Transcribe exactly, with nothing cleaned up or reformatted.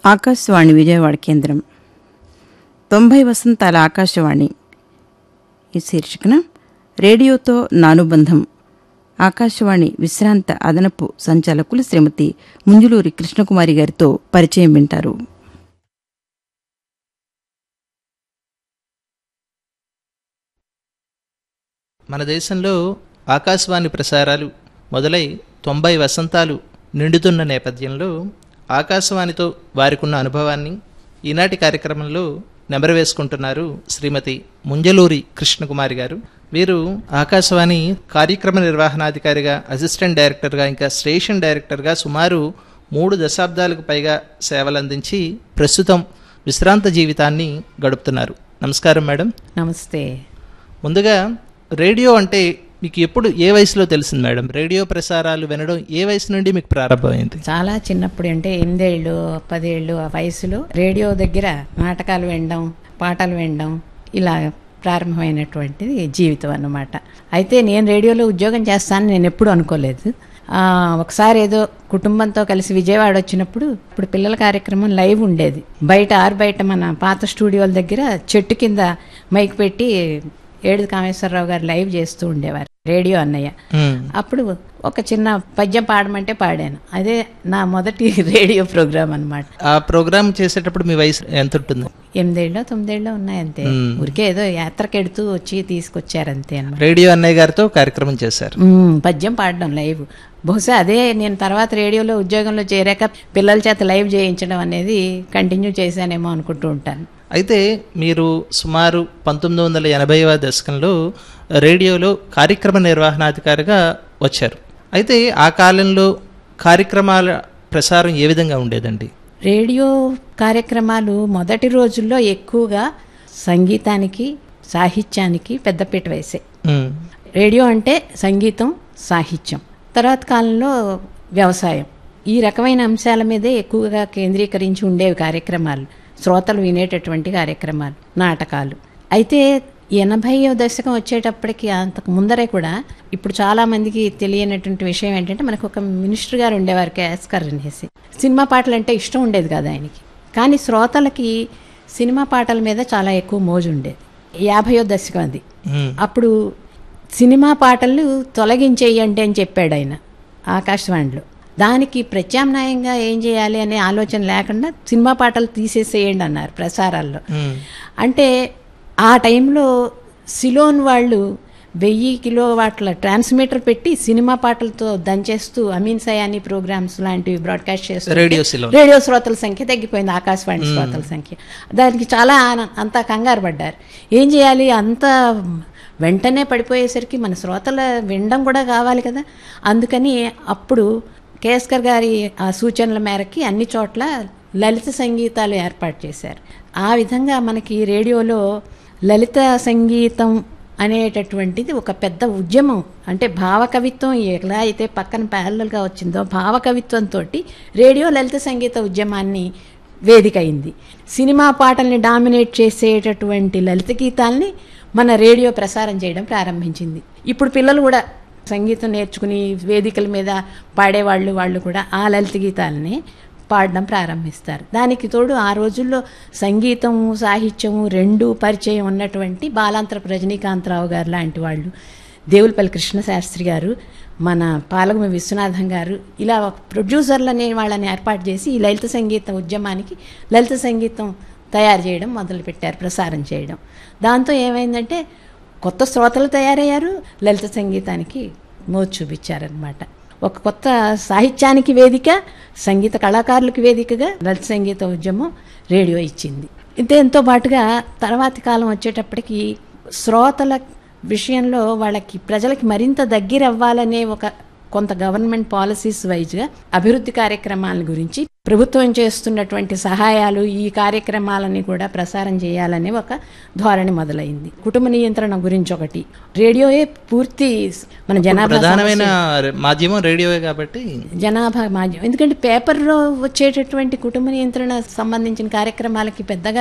ఆకాశవాణి విజయవాడ కేంద్రం. తొంభై వసంతాల ఆకాశవాణి ఈ శీర్షికన రేడియోతో నానుబంధం ఆకాశవాణి విశ్రాంత అదనపు సంచాలకులు శ్రీమతి ముంజులూరి కృష్ణకుమారి గారితో పరిచయం వింటారు. మన దేశంలో ఆకాశవాణి ప్రసారాలు మొదలై తొంభై వసంతాలు నిండుతున్న నేపథ్యంలో ఆకాశవాణితో వారికున్న అనుభవాన్ని ఈనాటి కార్యక్రమంలో నెమరవేసుకుంటున్నారు శ్రీమతి ముంజలూరి కృష్ణకుమారి గారు. వీరు ఆకాశవాణి కార్యక్రమ నిర్వహణాధికారిగా, అసిస్టెంట్ డైరెక్టర్గా, ఇంకా స్టేషన్ డైరెక్టర్గా సుమారు మూడు దశాబ్దాలకు పైగా సేవలందించి ప్రస్తుతం విశ్రాంత జీవితాన్ని గడుపుతున్నారు. నమస్కారం మేడం. నమస్తే. ముందుగా రేడియో అంటే మీకు ఎప్పుడు, ఏ వయసులో తెలిసింది మేడం? రేడియో ప్రసారాలు వినడం ఏ వయసు నుండి మీకు ప్రారంభమైంది? చాలా చిన్నప్పుడు, అంటే ఎనిమిదేళ్ళు పదేళ్ళు ఆ వయసులో రేడియో దగ్గర నాటకాలు వినడం, పాటలు వినడం ఇలా ప్రారంభమైనటువంటిది జీవితం అన్నమాట. అయితే నేను రేడియోలో ఉద్యోగం చేస్తానని నేను ఎప్పుడు అనుకోలేదు. ఒకసారి ఏదో కుటుంబంతో కలిసి విజయవాడ వచ్చినప్పుడు, ఇప్పుడు పిల్లల కార్యక్రమం లైవ్ ఉండేది. బయట ఆరు బయట మన పాత స్టూడియోల దగ్గర చెట్టు కింద మైక్ పెట్టి ఏడు కామేశ్వరరావు గారు లైవ్ చేస్తూ ఉండేవారు, రేడియో అన్నయ్య. అప్పుడు ఒక చిన్న పద్యం పాడమంటే పాడాను. అదే నా మొదటి రేడియో ప్రోగ్రామ్ అనమాట. ఆ ప్రోగ్రామ్ చేసేటప్పుడు మీ వయసు ఎంత ఉంటుంది? ఎనిమిదేళ్ళో తొమ్మిదేళ్ళో ఉన్నాయంతే. ఊరికే ఏదో యాత్రకెడుతూ వచ్చి తీసుకొచ్చారంతే అన్నమాట. రేడియో అన్నయ్య గారితో కార్యక్రమం చేశారు, పద్యం పాడడం లైవ్. బహుశా అదే నేను తర్వాత రేడియోలో ఉద్యోగంలో చేరాక పిల్లల చేత లైవ్ చేయించడం అనేది కంటిన్యూ చేశానేమో అనుకుంటూ ఉంటాను. అయితే మీరు సుమారు పంతొమ్మిది వందల ఎనభైవ దశకంలో రేడియోలో కార్యక్రమ నిర్వహణాధికారిగా వచ్చారు. అయితే ఆ కాలంలో కార్యక్రమాల ప్రసారం ఏ విధంగా ఉండేదండి? రేడియో కార్యక్రమాలు మొదటి రోజుల్లో ఎక్కువగా సంగీతానికి, సాహిత్యానికి పెద్దపీట వేసే. రేడియో అంటే సంగీతం, సాహిత్యం. తర్వాత కాలంలో వ్యవసాయం, ఈ రకమైన అంశాల మీదే ఎక్కువగా కేంద్రీకరించి ఉండేవి కార్యక్రమాలు, శ్రోతలు వినేటటువంటి కార్యక్రమాలు, నాటకాలు. అయితే ఎనభైవ దశకం వచ్చేటప్పటికి, అంతకు ముందరే కూడా, ఇప్పుడు చాలా మందికి తెలియనటువంటి విషయం ఏంటంటే, మనకు ఒక మినిస్టర్ గారు ఉండేవారు, కేఎస్కర్ అనేసి. సినిమా పాటలు అంటే ఇష్టం ఉండేది కాదు ఆయనకి, కానీ శ్రోతలకి సినిమా పాటల మీద చాలా ఎక్కువ మోజు ఉండేది. యాభైవ దశకం అది. అప్పుడు సినిమా పాటలు తొలగించేయండి అని చెప్పాడు ఆయన ఆకాశవాణిలో. దానికి ప్రత్యామ్నాయంగా ఏం చేయాలి అనే ఆలోచన లేకుండా సినిమా పాటలు తీసేసేయండి అన్నారు ప్రసారాల్లో. అంటే ఆ టైంలో సిలోన్ వాళ్ళు వెయ్యి కిలో వాట్ల ట్రాన్స్మిటర్ పెట్టి సినిమా పాటలతో దంచేస్తూ అమీన్ సయానీ ప్రోగ్రామ్స్ లాంటివి బ్రాడ్కాస్ట్ చేస్తూ రేడియో రేడియో శ్రోతల సంఖ్య తగ్గిపోయింది, ఆకాశవాణి శ్రోతల సంఖ్య. దానికి చాలా అంతా కంగారు పడ్డారు. ఏం చేయాలి, అంత వెంటనే పడిపోయేసరికి మన శ్రోతల వినడం కూడా కావాలి కదా. అందుకని అప్పుడు కేఎస్కర్ గారి ఆ సూచనల మేరకి అన్ని చోట్ల లలిత సంగీతాలు ఏర్పాటు చేశారు. ఆ విధంగా మనకి రేడియోలో లలిత సంగీతం అనేటటువంటిది ఒక పెద్ద ఉద్యమం. అంటే భావకవిత్వం ఎలా అయితే పక్కన ప్యారలల్గా వచ్చిందో, భావకవిత్వంతో రేడియో లలిత సంగీత ఉద్యమాన్ని వేదిక అయింది. సినిమా పాటల్ని డామినేట్ చేసేటటువంటి లలిత గీతాల్ని మన రేడియో ప్రసారం చేయడం ప్రారంభించింది. ఇప్పుడు పిల్లలు కూడా సంగీతం నేర్చుకుని వేదికల మీద పాడేవాళ్ళు వాళ్ళు కూడా ఆ లలిత గీతాలని పాడడం ప్రారంభిస్తారు. దానికి తోడు ఆ రోజుల్లో సంగీతము, సాహిత్యము రెండు పరిచయం ఉన్నటువంటి బాలాంతరపు రజనీకాంతరావు గారు లాంటి వాళ్ళు, దేవులపల్లి కృష్ణశాస్త్రి గారు, మన పాలగుమి విశ్వనాథం గారు, ఇలా ప్రొడ్యూసర్లు అనే వాళ్ళని ఏర్పాటు చేసి ఈ లలిత సంగీత ఉద్యమానికి లలిత సంగీతం తయారు చేయడం మొదలుపెట్టారు, ప్రసారం చేయడం. దాంతో ఏమైందంటే కొత్త శ్రోతలు తయారయ్యారు, లలిత సంగీతానికి మోజు చూపించారనమాట. ఒక కొత్త సాహిత్యానికి వేదిక, సంగీత కళాకారులకు వేదికగా లలిత సంగీత ఉద్యమం రేడియో ఇచ్చింది. దీంతో పాటుగా తర్వాతి కాలం వచ్చేటప్పటికి శ్రోతల విషయంలో వాళ్ళకి, ప్రజలకి మరింత దగ్గర అవ్వాలనే ఒక కొంత గవర్నమెంట్ పాలసీస్ వైజ్గా అభివృద్ధి కార్యక్రమాల గురించి ప్రభుత్వం చేస్తున్నటువంటి సహాయాలు, ఈ కార్యక్రమాలని కూడా ప్రసారం చేయాలనే ఒక ధోరణి మొదలైంది. కుటుంబ నియంత్రణ గురించి ఒకటి. రేడియోయే పూర్తి మన జనాభా ప్రధానమైన మాధ్యమం రేడియోయే కాబట్టి జనాభా మాధ్యమం. ఎందుకంటే పేపర్లో వచ్చేటటువంటి కుటుంబ నియంత్రణ సంబంధించిన కార్యక్రమాలకి పెద్దగా